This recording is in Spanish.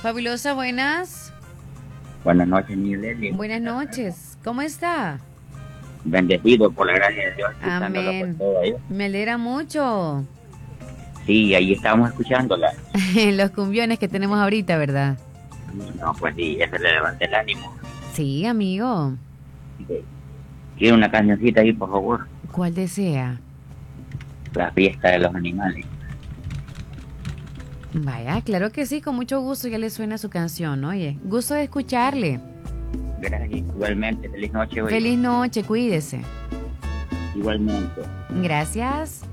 Fabulosa, buenas. Buenas noches, mi Leli. Buenas noches. ¿Cómo está? Bendecido por la gracia de Dios, escuchándola por Amén. todo ahí. Me alegra mucho. Sí, ahí estábamos escuchándola. Los cumbiones que tenemos ahorita, ¿verdad? No, pues sí, eso le levanta el ánimo. Sí, amigo. Sí. Quiero una cancioncita ahí, por favor. ¿Cuál desea? La fiesta de los animales. Vaya, claro que sí, con mucho gusto ya le suena su canción, oye. Gusto de escucharle. Gracias, igualmente. Feliz noche, güey. Feliz noche, cuídese. Igualmente. Gracias.